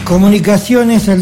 Comunicaciones al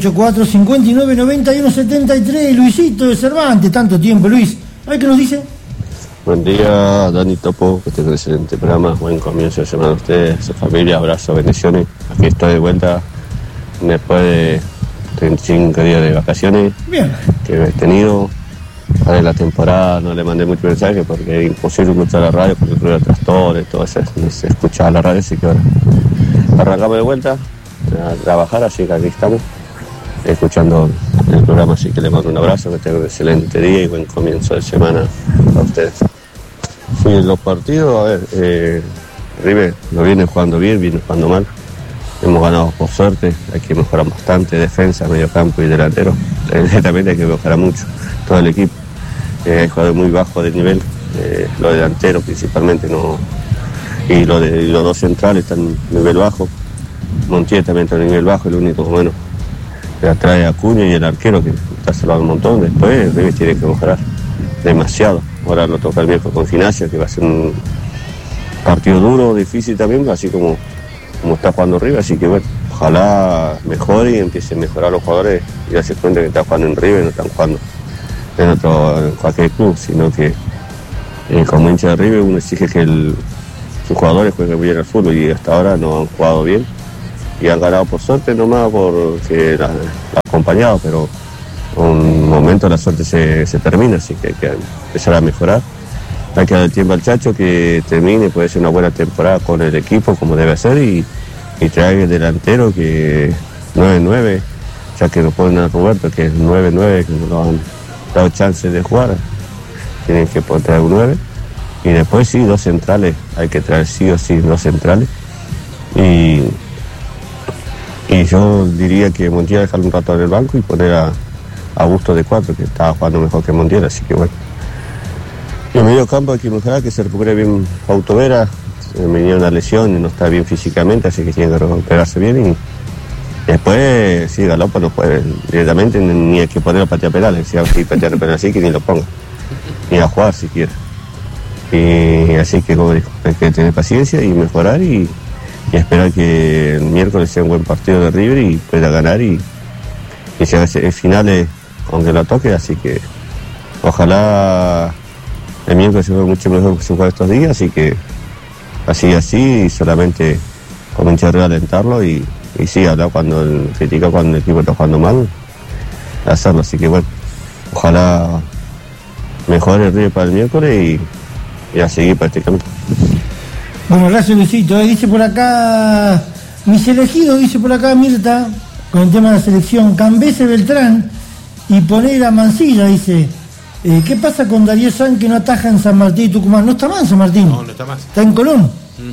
2984-5991-73. Luisito de Cervantes, tanto tiempo, Luis. A ver qué nos dice. Buen día, Dani Topo, que tenga un excelente programa, buen comienzo de semana a ustedes, a su familia, abrazos, bendiciones. Aquí estoy de vuelta después de 35 días de vacaciones. Bien. Que he tenido. Para la temporada no le mandé mucho mensaje porque es imposible escuchar la radio porque el ruido de tractores, todo eso, no se escuchaba la radio, así que ahora arrancamos de vuelta a trabajar, así que aquí estamos escuchando el programa, así que le mando un abrazo, que tengan un excelente día y buen comienzo de semana a ustedes. Sí, en los partidos, a ver, River lo viene jugando bien, viene jugando mal. Hemos ganado por suerte, hay que mejorar bastante, defensa, medio campo y delantero. También hay que mejorar mucho, todo el equipo. Hay jugadores muy bajos de nivel, los delanteros principalmente, no, y los dos centrales están en nivel bajo. Montiel también está en nivel bajo, el único bueno que atrae a Acuña y el arquero que está salvando un montón. Después River tiene que mejorar demasiado. Ahora lo toca el miércoles con Gimnasia, que va a ser un partido duro, difícil también, así como está jugando River, así que bueno, ojalá mejore y empiece a mejorar los jugadores y darse cuenta que están jugando en River, no están jugando en cualquier club, sino que como hincha de River uno exige que sus jugadores jueguen bien al fútbol y hasta ahora no han jugado bien y han ganado por suerte, nomás porque la acompañado, pero un momento la suerte se termina, así que hay que empezar a mejorar. Hay que dar tiempo al Chacho que termine, puede ser una buena temporada con el equipo como debe ser y traer el delantero que 9-9, ya que no ponen a Roberto que es 9-9, que no lo han dado chance de jugar, tienen que poner un 9 y después sí, dos centrales, hay que traer sí o sí dos centrales y yo diría que Montiel dejar un rato en el banco y poner a Augusto de 4, que estaba jugando mejor que Montiel, así que bueno. En medio campo hay que mejorar, que se recupere bien Autovera, venía una lesión y no está bien físicamente, así que tiene que recuperarse bien y después, sí, Galopo no puede directamente ni hay que poner a patear penales, si hay que patear penales así que ni lo ponga, ni a jugar si quiere. Y así que como dijo, hay que tener paciencia y mejorar y esperar que el miércoles sea un buen partido de River y pueda ganar y sea el final aunque lo toque, así que ojalá el miércoles se juega mucho mejor que se juega estos días, así que así solamente como hincha de alentarlo y sí, hablar cuando critica cuando el equipo está jugando mal, hacerlo, así que bueno, ojalá mejore el River para el miércoles y a seguir prácticamente. Bueno, gracias Luisito. Dice por acá, mis elegidos, dice por acá Mirta, con el tema de la selección, Cambese Beltrán y poner a Mancilla, dice. ¿Qué pasa con Darío San que no ataja en San Martín y Tucumán? No está más en San Martín. No está más. Está en Colón.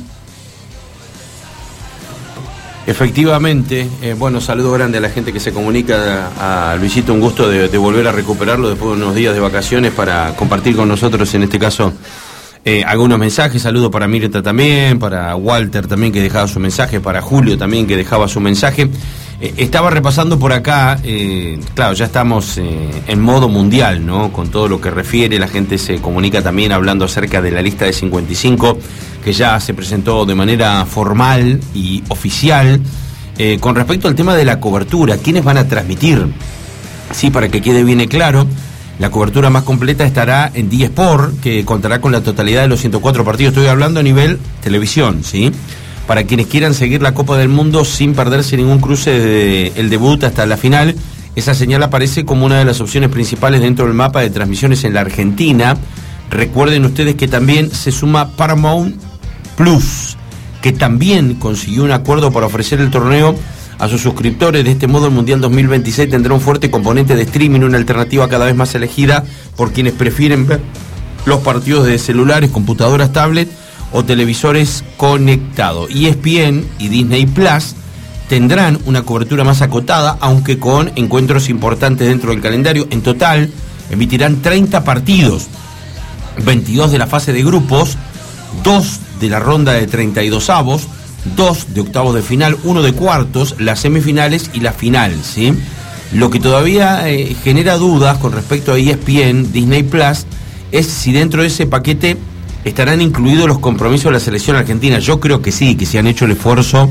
Efectivamente, bueno, saludo grande a la gente que se comunica, a Luisito, un gusto de volver a recuperarlo después de unos días de vacaciones para compartir con nosotros, en este caso, algunos mensajes. Saludo para Mirta también, para Walter también que dejaba su mensaje, para Julio también que dejaba su mensaje. Estaba repasando por acá, claro, ya estamos en modo mundial, ¿no? Con todo lo que refiere, la gente se comunica también hablando acerca de la lista de 55, que ya se presentó de manera formal y oficial. Con respecto al tema de la cobertura, ¿quiénes van a transmitir? Sí, para que quede bien claro, la cobertura más completa estará en D-Sport, que contará con la totalidad de los 104 partidos. Estoy hablando a nivel televisión, ¿sí? Para quienes quieran seguir la Copa del Mundo sin perderse ningún cruce desde el debut hasta la final, esa señal aparece como una de las opciones principales dentro del mapa de transmisiones en la Argentina. Recuerden ustedes que también se suma Paramount Plus, que también consiguió un acuerdo para ofrecer el torneo a sus suscriptores. De este modo el Mundial 2026 tendrá un fuerte componente de streaming, una alternativa cada vez más elegida por quienes prefieren ver los partidos de celulares, computadoras, tablet o televisores conectados. ESPN y Disney Plus tendrán una cobertura más acotada, aunque con encuentros importantes dentro del calendario. En total emitirán 30 partidos, 22 de la fase de grupos, 2 de la ronda de 32avos, 2 de octavos de final, 1 de cuartos, las semifinales y la final, ¿sí? Lo que todavía genera dudas con respecto a ESPN, Disney Plus, es si dentro de ese paquete estarán incluidos los compromisos de la selección argentina. Yo creo que sí, que se han hecho el esfuerzo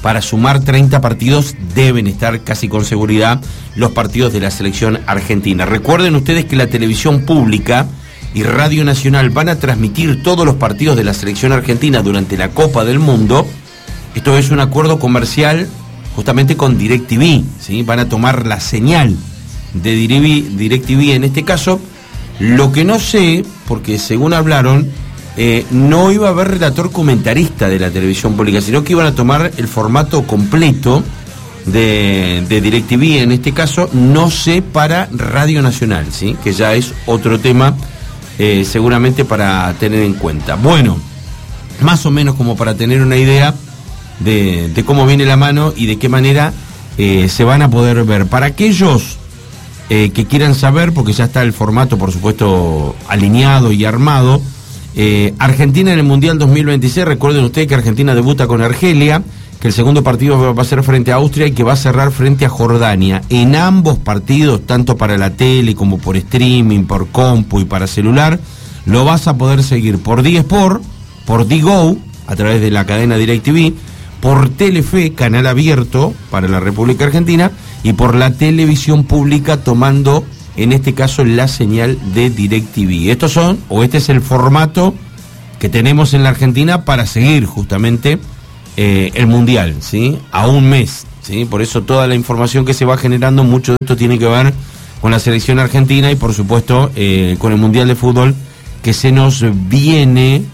para sumar 30 partidos deben estar casi con seguridad los partidos de la selección argentina. Recuerden ustedes que la televisión pública y Radio Nacional van a transmitir todos los partidos de la selección argentina durante la Copa del Mundo. Esto es un acuerdo comercial justamente con DirecTV, ¿sí? Van a tomar la señal de DirecTV en este caso. Lo que no sé, porque según hablaron, no iba a haber relator comentarista de la televisión pública, sino que iban a tomar el formato completo de DirecTV, en este caso, no sé, para Radio Nacional, ¿sí? Que ya es otro tema seguramente para tener en cuenta. Bueno, más o menos como para tener una idea de cómo viene la mano y de qué manera se van a poder ver. Para aquellos que quieran saber, porque ya está el formato, por supuesto, alineado y armado, Argentina en el Mundial 2026, recuerden ustedes que Argentina debuta con Argelia, que el segundo partido va a ser frente a Austria y que va a cerrar frente a Jordania. En ambos partidos, tanto para la tele como por streaming, por compu y para celular, lo vas a poder seguir por D-Sport, por D-Go, a través de la cadena DirecTV, por Telefe, canal abierto para la República Argentina, y por la televisión pública tomando, en este caso, la señal de DirecTV. Este es el formato que tenemos en la Argentina para seguir justamente el Mundial, ¿sí? A un mes, ¿sí? Por eso toda la información que se va generando, mucho de esto tiene que ver con la selección argentina y por supuesto con el Mundial de Fútbol que se nos viene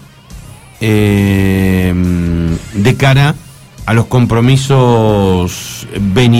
de cara a los compromisos venideros.